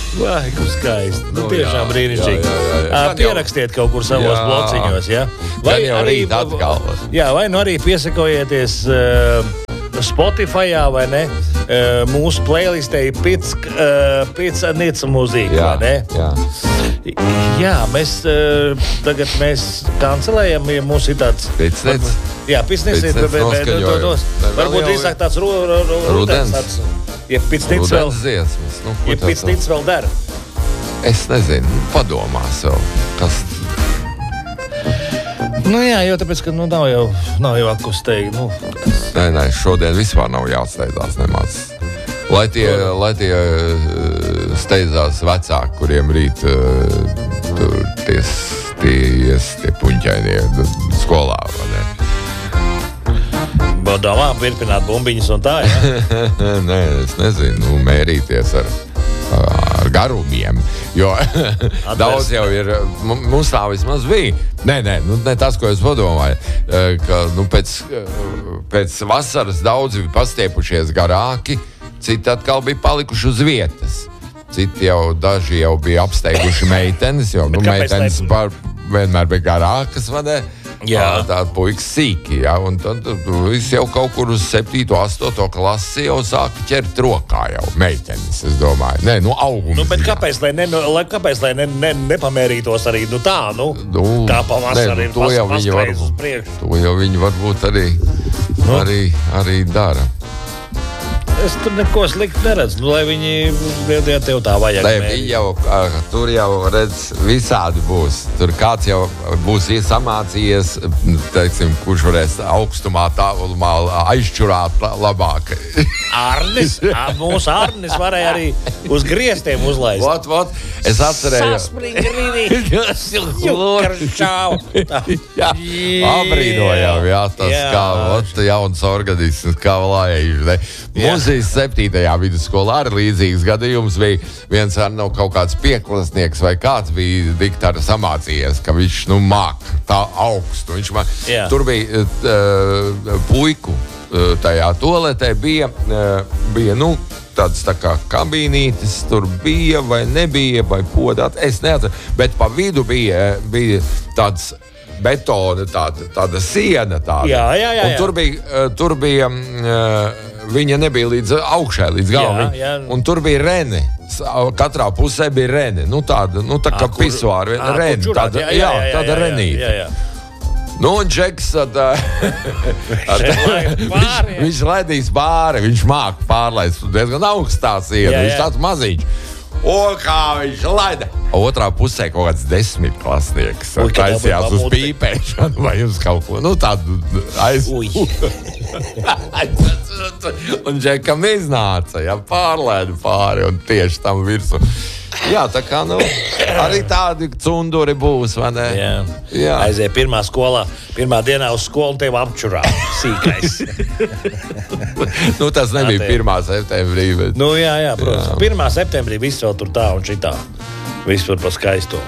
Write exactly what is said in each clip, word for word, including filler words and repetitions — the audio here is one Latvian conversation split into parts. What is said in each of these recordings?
Vai, kur skaisti. Nu, Nu, tiešām jā, brīnišķīgi. jā, jā, jā. Ā, Gan jau- Pierakstiet kaut kur savos Jā. blociņos, ja? Gan jau rīt atkal. Jā, vai nu arī piesakojieties uh, Spotifyā, vai ne? Uh, mūsu playlistē ir pits, uh, pits nica mūzika, Jā, vai ne? jā. Jā, mēs uh, tagad mēs kancelējam, ja mums ir tāds... Pitsnec? Jā, pitsnec, Pitsnec bet, bet, bet, noskaņojums. bet, Vēl varbūt jau- drīzāk tāds ru, ru, ru, Rudens. tāds, ja pitsnec vēl, Rudens dziesmas. Nu, ko ja tas- pitsnec vēl dara. Es nezinu, padomās vēl, kas... Nu jā, jo tāpēc, ka nu, nav jau, nav jau akustēji, nu... Nē, nē, šodien vispār nav jāsteidzās nemaz. Lai tie, lai tie eh, steidzās vecāki, kuriem rīt eh, tur ties, ties, tie puņķainie skolā, vai ne? Domā, pirpināt bumbiņas un tā, jā? Nē, es nezinu, nu, mērīties ar, ar garumiem, jo daudz jau ir, m- mums tā vismaz bija. Nē, nē, nu, ne tas, ko es padomāju, eh, ka nu, pēc, eh, pēc vasaras daudzi bija pastiepušies garāki, citi atkal bija palikuši uz vietas. Citi jau, daži jau bija apsteiguši meitenes, jo nu, Bet kāpēc meitenes ne? par, vienmēr bija garākas, vai ne? Jā. Tāda puikas sīki, jā, un tad viss jau kaut kur uz septīto, astoto klasi jau sāka ķert rokā jau meitenes, es domāju. Nē, nu augums. Nu, bet ziņā. kāpēc, lai, ne, nu, lai, kāpēc, lai ne, ne, nepamērītos arī nu, tā, nu, Nu, kā pavasarī nē, nu, to jau viņi var- uz priekšu? To jau viņi varbūt arī, Nu. arī, arī dara. Es tur neko sliktu neredzu, nu, lai viņi, ja tev tā vajag. Nē, mērīt. viņi jau, ā, tur jau redz, visādi būs. Tur kāds jau būs iesamācījies, teiksim, kurš varēs augstumā, tālumā aizčurāt la- labāk. Arnis, ā, mūsu Arnis varēja arī uz griestiem uzlaist. Vot, vot, es atcerējos. Jukaršāv. Jā, apbrīnojām, jā, tas Jā. kā ot, jauns organisms, kā laiž. Ne? Mūzijas septītajā vidusskolā arī līdzīgs gadījums bija. Viens ar nav kaut kāds pieklasnieks vai kāds bija diktāra samācījies, ka viņš, nu, māk tā augstu. Viņš man, Jā. tur bija uh, puiku uh, tajā toaletē bija, uh, bija, nu, tāds tā kā kabīnītis, tur bija vai nebija, vai podāt, es neatceru, bet pa vidu bija, bija tāds betona, tāda, tāda siena tāda. Jā, jā, jā, Un jā. tur bija, uh, tur bija uh, viņa nebija līdz augšai, līdz galam. Jā, jā. Un tur bija rene. S- Katrā pusē bija rene. Nu, tāda, nu, tā kā Ā, kur- pisuāra, ā, kur rene, čurāt, tāda, jā, jā, jā, tāda jā, jā, renīte. jā, jā. Nu, un Džeks tad, uh, ar, Laid viņš, pāri, jā. viņš laidīs pāri, viņš māca pārlaist diezgan augstā siena, Jā, viņš jā. tāds maziņš. O, kā viņš laida! Otrā pusē kaut kāds desmitklasnieks Ui, kad taisījās dabūt uz pamuti. pīpēšanu vai uz kaut ko, nu tādu aiz... Ui. Un Džekam iznāca, ja, pārlēda pāri un tieši tam virsmu. Jā, tā kā, nu, arī tādi cunduri būs, vai ne? Jā. Jā. Aizēja pirmā skolā, pirmā dienā uz skolu tev apčurā. Sīkais. Nu, tas nebija Tā te- pirmā septembrī, bet... Nu, jā, jā, protams. Jā. pirmā septembrī viss vēl tur tā un šitā. Viss tur pa skaisto.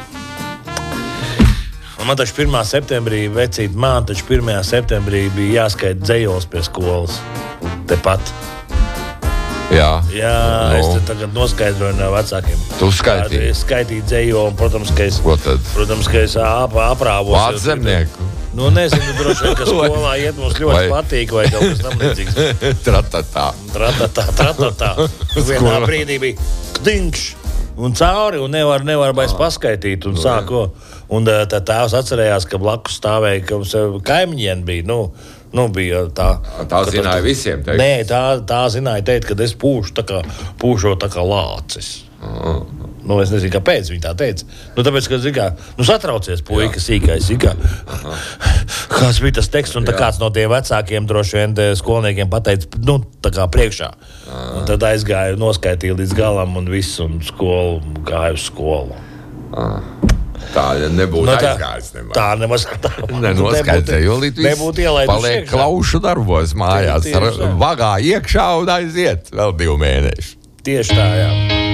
Un man taču pirmā septembrī, vecīt, man taču pirmajā septembrī bija jāskaita dzējols pie skolas. Tepat. Jā, Jā, Nu. es te tagad noskaidroju no vecākiem. Tu skaitīji? Es skaitīju dzējoli, un, protams, ka es, Ko tad? protams, ka es ap, aprāvos. Vārds zemnieku. Nu, nezinu, droši vien, ka skolā iet mums ļoti Vai- patīk vai kaut kas tam līdzīgs. Tratatā. Tratatā, tratatā. Vienā Skolā. brīdī bija kdiņš un cauri, un nevar, nevar vairs paskaitīt, un sāko. Un ā, tā tēvs atcerējās, ka blakus stāvēja, ka mums ā, kaimiņiem bija, nu, nu bija tā. Tā ka zināja visiem teikt. Nē, tā, tā zināja teikt, ka es pūšu tā kā, pūšot tā kā lācis. Nu, es nezinu, kāpēc viņi tā teica. Nu, tāpēc, ka, zin kā, nu, satraucies puika sīkais, zin kā. Kāds bija tas teksts, un tā Jā. kāds no tiem vecākiem droši vien te skolniekiem pateica, nu, tā kā priekšā. Un tad aizgāja, noskaitīja līdz galam un viss, un skolu, gāja uz skolu. Tā nebūtu Nu, tā- aizgājis nemaz. Tā nemaz tā. Nenoskaidroja, jo līdz nebūtu ielaiduši paliek iekšā. klaušu darbos mājās. Tieši Ar tā. vagā iekšā un aiziet vēl divu mēnešu. Tieši tā, jā.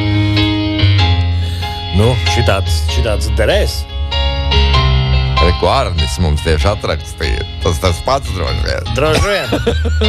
Nu, šitāds, šitāds derēs. Reku Arnis mums tieši atrakstīja. Tas tas pats droši vien. Droši vien.